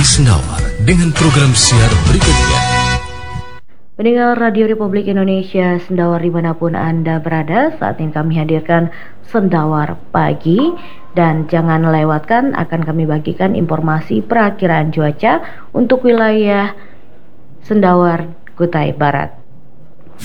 Sendawar dengan program siar berikutnya. Pendengar Radio Republik Indonesia Sendawar dimanapun Anda berada, saat ini kami hadirkan Sendawar Pagi. Dan jangan lewatkan, akan kami bagikan informasi perakiraan cuaca untuk wilayah Sendawar Kutai Barat.